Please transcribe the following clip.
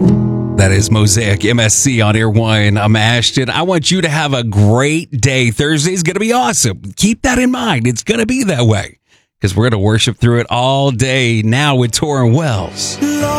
That is Mosaic MSC on Air One. I'm Ashton. I want you to have a great day. Thursday's going to be awesome. Keep that in mind. It's going to be that way because we're going to worship through it all day now with Torrin Wells.